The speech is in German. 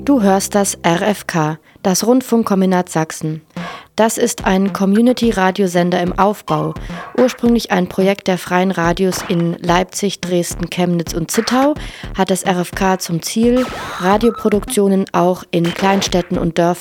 Du hörst das RFK, das Rundfunkkombinat Sachsen. Das ist ein Community-Radiosender im Aufbau, ursprünglich ein Projekt der freien Radios in Leipzig, Dresden, Chemnitz und Zittau, hat das RFK zum Ziel, Radioproduktionen auch in Kleinstädten und Dörfern